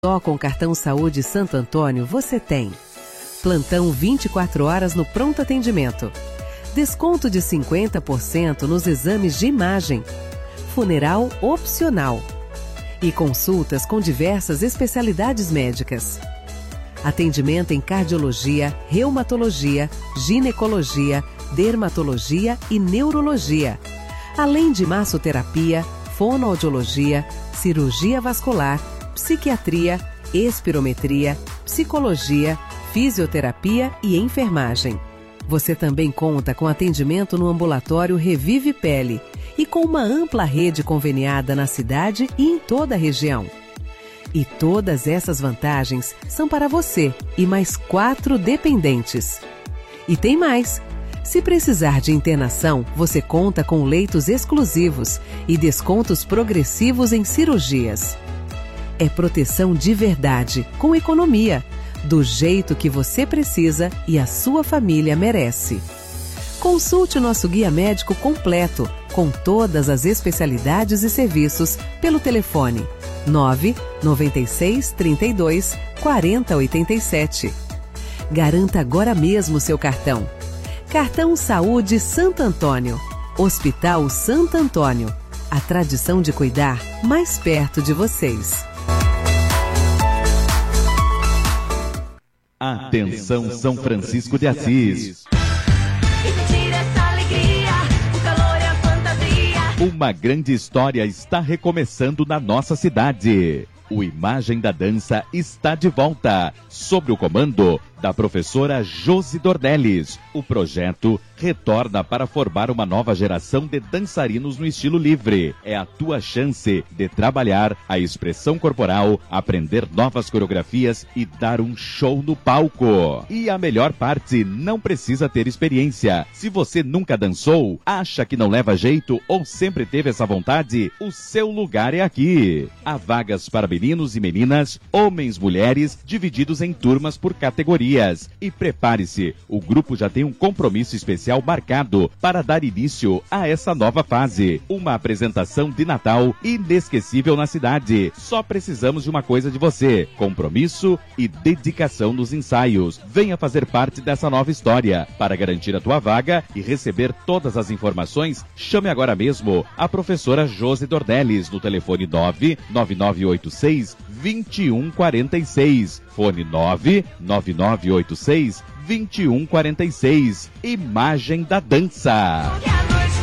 Só com o cartão Saúde Santo Antônio você tem plantão 24 horas no pronto atendimento, desconto de 50% nos exames de imagem, funeral opcional e consultas com diversas especialidades médicas. Atendimento em cardiologia, reumatologia, ginecologia, dermatologia e neurologia, além de massoterapia, fonoaudiologia, cirurgia vascular, psiquiatria, espirometria, psicologia, fisioterapia e enfermagem. Você também conta com atendimento no ambulatório Revive Pele e com uma ampla rede conveniada na cidade e em toda a região. E todas essas vantagens são para você e mais 4 dependentes. E tem mais! Se precisar de internação, você conta com leitos exclusivos e descontos progressivos em cirurgias. É proteção de verdade, com economia, do jeito que você precisa e a sua família merece. Consulte o nosso guia médico completo, com todas as especialidades e serviços, pelo telefone 996 32 40 87. Garanta agora mesmo seu cartão. Cartão Saúde Santo Antônio. Hospital Santo Antônio. A tradição de cuidar mais perto de vocês. Atenção, São Francisco de Assis. Uma grande história está recomeçando na nossa cidade. O Imagem da Dança está de volta, sob o comando da professora Josi Dornelles. O projeto retorna para formar uma nova geração de dançarinos no estilo livre. É a tua chance de trabalhar a expressão corporal, aprender novas coreografias e dar um show no palco. E a melhor parte, não precisa ter experiência. Se você nunca dançou, acha que não leva jeito ou sempre teve essa vontade, o seu lugar é aqui. Há vagas para meninos e meninas, homens, mulheres, divididos em turmas por categorias. E prepare-se, o grupo já tem um compromisso especial marcado para dar início a essa nova fase. Uma apresentação de Natal inesquecível na cidade. Só precisamos de uma coisa de você: compromisso e dedicação nos ensaios. Venha fazer parte dessa nova história. Para garantir a tua vaga e receber todas as informações, chame agora mesmo a professora Josi Dornelles no telefone 99986 2146. Fone 99986 2146. Imagem da Dança.